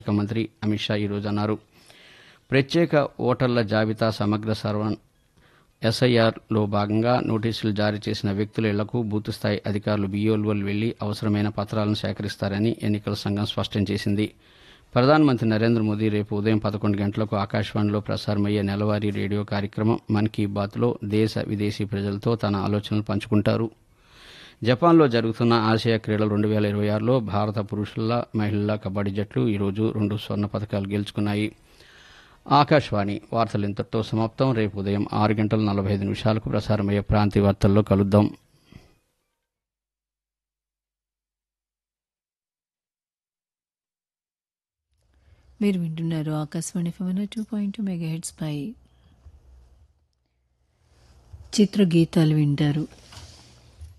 మంత్రి అమిత్ షా ఈరోజు అన్నారు. ప్రత్యేక ఓటర్ల జాబితా సమగ్ర సవరణ ఎస్ఐఆర్లో భాగంగా నోటీసులు జారీ చేసిన వ్యక్తుల ఇళ్లకు బూత్ స్థాయి అధికారులు బిఎల్ఓలు వెళ్లి అవసరమైన పత్రాలను సేకరిస్తారని ఎన్నికల సంఘం స్పష్టం చేసింది. ప్రధానమంత్రి నరేంద్ర మోదీ రేపు ఉదయం 11 గంటలకు ఆకాశవాణిలో ప్రసారమయ్యే నెలవారీ రేడియో కార్యక్రమం మన్ కీ బాత్లో దేశ విదేశీ ప్రజలతో తన ఆలోచనలు పంచుకుంటారు. జపాన్లో జరుగుతున్న ఆసియా క్రీడలు 2026లో భారత పురుషుల, మహిళల కబడ్డీ జట్లు ఈరోజు 2 స్వర్ణ పతకాలు గెలుచుకున్నాయి. ఆకాశవాణి వార్తలు ఇంతటితో సమాప్తం. రేపు ఉదయం 6:45 ప్రసారమయ్యే ప్రాంతీయ వార్తల్లో కలుద్దాం. మీరు వింటున్నారు ఆకాశవాణి FM 2.2 మెగాహెర్ట్జ్ పై చిత్రగీతాలు వింటారు.